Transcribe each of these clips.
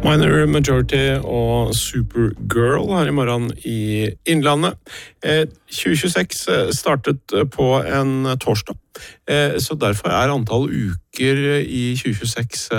Minor Majority og Supergirl her i morgen i Innlandet. 2026 startet på en torsdag, så derfor antall uker i 2026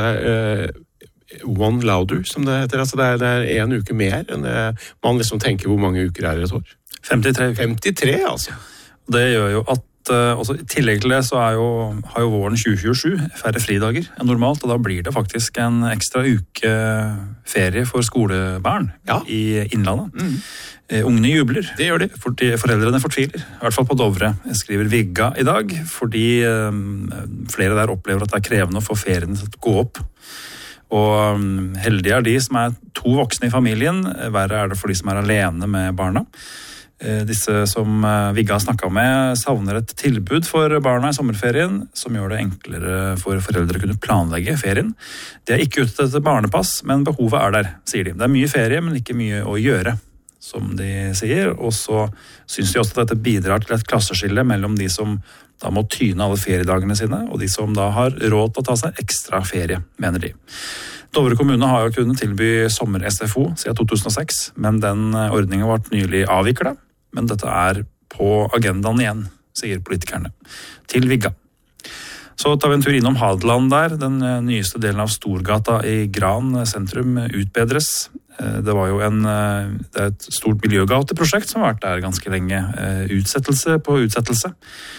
one louder, som det heter. Altså det en uke mer enn det man liksom tenker hvor mange uker i et år. 53 uker. 53, altså. Det gjør jo at også i tillegg til det så har jo våren 2027 færre fridager enn normalt, og da blir det faktisk en ekstra uke ferie for skolebarn i Innlandet. Ungene jubler. Det gjør de. Fordi foreldrene fortviler, i hvert fall på Dovre, skriver Vigga i dag, fordi flere der opplever at det krevende å få ferien til å gå opp. Og heldige de som 2 voksne i familien, verre det for de som alene med barna. Disse som Vigga har snakket med savner et tilbud for barna i sommerferien som gjør det enklere for foreldre å kunne planlegge ferien. De ikke ute etter barnepass, men behovet der, sier de. Det mye ferie, men ikke mye å gjøre, som de sier. Og så synes de også at dette bidrar til et klasseskille mellom de som da må tyne alle feriedagene sine, og de som da har råd til å ta seg ekstra ferie, mener de. Dovre kommune har jo kunnet tilby sommer-SFO siden 2006, men den ordningen ble nylig avviklet. Men dette på agendaen igjen, sier politikerne. Til Vigga. Så tar vi en tur innom Hadeland der. Den nyeste delen av Storgata i Gran sentrum utbedres. Det var jo det et stort miljøgateprosjekt som har vært der ganske lenge. Utsettelse på utsettelse.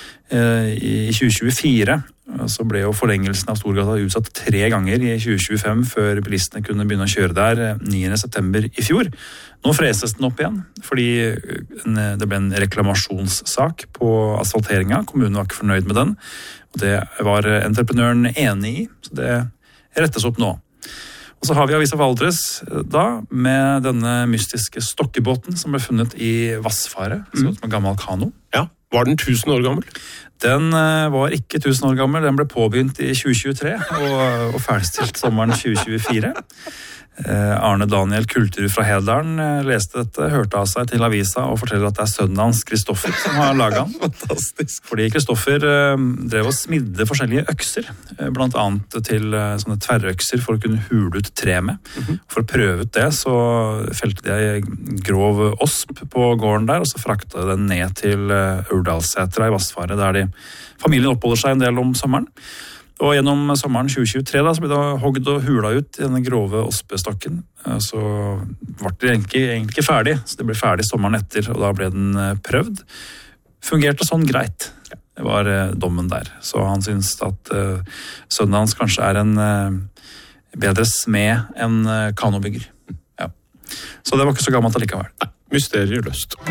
I 2024 så ble jo forlengelsen av Storgata utsatt 3 ganger i 2025 før bilistene kunne begynne å kjøre der 9. september i fjor. Nå freses den opp igjen, fordi det ble en reklamasjonssak på asfalteringen. Kommunen var ikke fornøyd med den, og det var entreprenøren enig i, så det rettes opp nå. Og så har vi Avisa Valdres da, med denne mystiske stokkebåten som ble funnet i Vassfaret, som en gammel kano. Ja, var den 1000 år gammel? Den var ikke 1000 år gammel, den ble påbegynt i 2023 og ferdigstilt sommeren 2024. Arne Daniel Kultur fra Hedalen leste dette, hørte av seg til avisa og forteller at det sønnen hans, Kristoffer, som har laget den. Fantastisk. Fordi Kristoffer drev og smidde forskjellige økser, blant annet til sånne tverrøkser for å kunne hule ut tre med. For å prøve ut det så felte de grov osp på gården der, og så frakta den ned til Urdalssetra i Vassfaret, der familien oppholder seg en del om sommeren. Og gjennom sommeren 2023 da, så ble det hogd og hula ut i denne grove ospestokken. Så ble det egentlig ikke ferdig, så det ble ferdig sommeren etter, og da ble den prøvd. Fungerte sånn greit. Det var dommen der. Så han synes at sønnen hans kanskje en bedre smed enn kanobygger. Ja. Så det var ikke så gammelt allikevel. Nei, mysteriet løst.